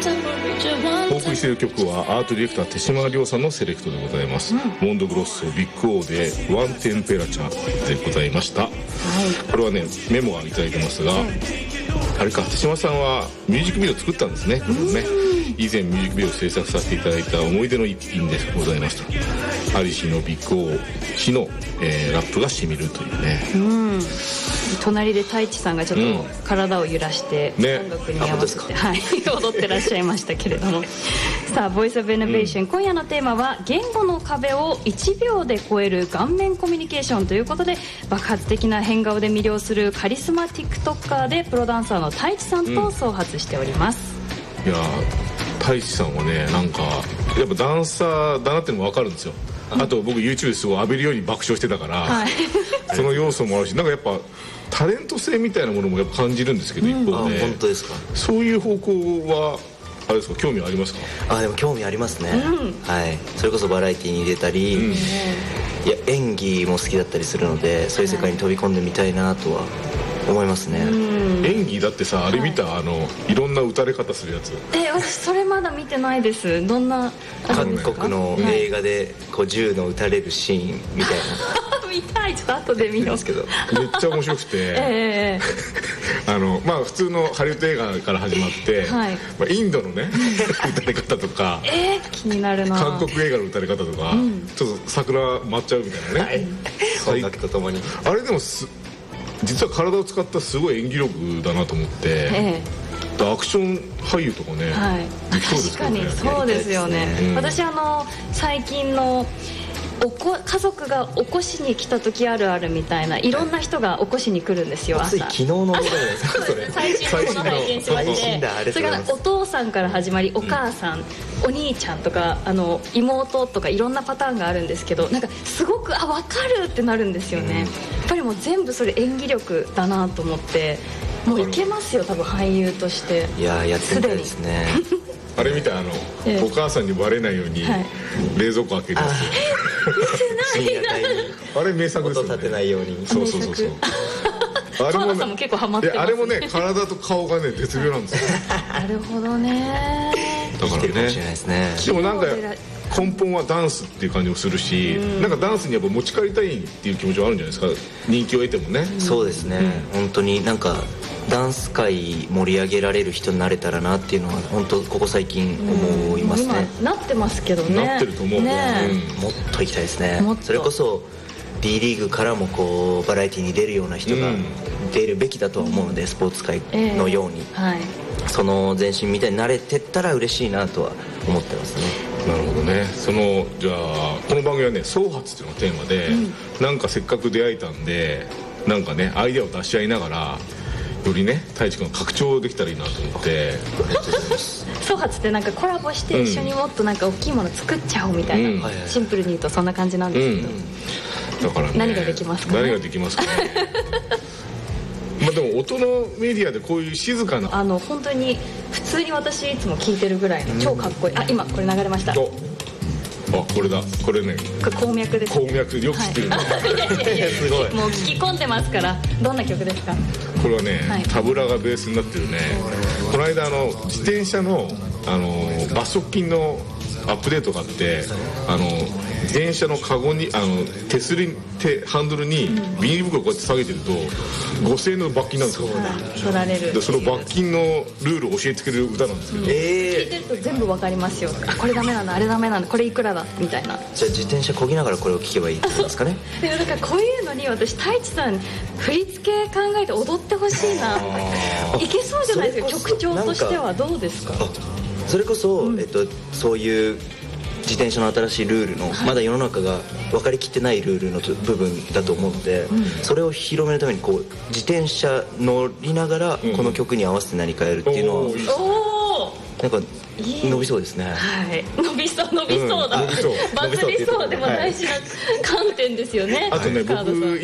お送りしている曲はアートディレクター手島亮さんのセレクトでございます、モンドグロッソビッグオーでワンテンペラチャーでございました、これはねメモがいただいてますが、あれか、手島さんはミュージックビデオ作ったんですね、以前ミュージックビデオ制作させていただいた思い出の一品でございますと、アリシのビッグオー氏の、ラップがしみるというね、 隣で太一さんがちょっと体を揺らして、音楽に合わせて、踊ってらっしゃいましたけれどもさあ、ボイスオブイノベーション、今夜のテーマは言語の壁を1秒で超える顔面コミュニケーションということで、爆発的な変顔で魅了するカリスマ TikToker でプロダンサーの太一さんと総発しております、 いや太一さんはね、なんかやっぱダンサーだなっていうのも分かるんですよ。あと僕 YouTube ですごい浴びるように爆笑してたから、その要素もあるし、なんかやっぱタレント性みたいなものもやっぱ感じるんですけど、一方で、 本当ですか。そういう方向はあれですか、興味ありますか？ でも興味ありますね、それこそバラエティに出たり、いや演技も好きだったりするので、そういう世界に飛び込んでみたいなとは思いますね。 演技だってさ、あれ見た、いろんな撃たれ方するやつ。 私それまだ見てないです。どんな韓国の映画でこう銃の撃たれるシーンみたいな見たい、ちょっと後で見ますけど、 めっちゃ面白くて、まあ普通のハリウッド映画から始まって、インドのね撃たれ方とか、 気になるな。 韓国映画の撃たれ方とか、ちょっと桜舞っちゃうみたいなね、 音楽とともに。 あれでも実は体を使ったすごい演技力だなと思って、アクション俳優とかね、できそうですよね。 確かにそうですよね、私最近の家族が起こしに来た時あるあるみたいな、いろんな人が起こしに来るんですよ、朝。 昨日の動画ですか？ 最新のものを拝見しまして、それがお父さんから始まり、お母さん、お兄ちゃんとか妹とか、いろんなパターンがあるんですけど、なんかすごく分かるってなるんですよね、やっぱりもう全部それ演技力だなと思って、もういけますよ多分俳優として。 いややってみたいですねあれ見たお母さんにバレないように冷蔵庫開けるやつ、 見てないあれ名作ですよね。 音立てないように。 そうあれもね、 さんも結構ハマってますね。 あれもね、体と顔がね絶妙なんですよ。 なるほどね。 だからね、でもなんか根本はダンスっていう感じもするし、なんかダンスにやっぱ持ち帰りたいっていう気持ちはあるんじゃないですか、人気を得てもね。 そうですね、本当になんかダンス界盛り上げられる人になれたらなっていうのは本当ここ最近思いますね。 今なってますけどね。 なってると思う、 もっと行きたいですね。それこそ D リーグからもこうバラエティに出るような人が出るべきだとは思うので、スポーツ界のように、その前身みたいになれてったら嬉しいなとは思ってますね。 なるほどね。じゃあこの番組はね、創発っていうのがテーマで、なんかせっかく出会えたんで、なんかねアイデアを出し合いながら、よりね太一君が拡張できたらいいなと思って。 創発ってなんかコラボして一緒にもっとなんか大きいもの作っちゃおうみたいな、シンプルに言うとそんな感じなんですけど、 だからね、 何ができますかね。 何ができますかねでも音のメディアでこういう静かな本当に普通に私いつも聴いてるぐらいの超かっこいい、今これ流れました。 これだ、これね、 これ鉱脈です。 鉱脈よく知ってるね、 すごい。もう聞き込んでますから。どんな曲ですか？ これはね、タブラがベースになってるね。この間自転車の罰則金のアップデートがあって、自転車のカゴにハンドルにビニール袋をこうやって下げてると5000円の罰金なんですよ。 取られる。 でその罰金のルールを教えてくれる歌なんですけど、 聞いてると全部わかりますよ。これダメなんだ、あれダメなんだ、これいくらだみたいな。 じゃあ自転車こぎながらこれを聴けばいいってことですかね。 でもだからこういうのに私太一さん振り付け考えて踊ってほしいな。いけそうじゃないですか、曲調としては。どうですか？ それこそ、そういう自転車の新しいルールの、まだ世の中が分かりきってないルールの部分だと思うので、それを広めるためにこう自転車乗りながらこの曲に合わせて何かやるっていうのは、なんか伸びそうですね。伸びそうだ。バズりそうでも大事な観点ですよね。 あとね、僕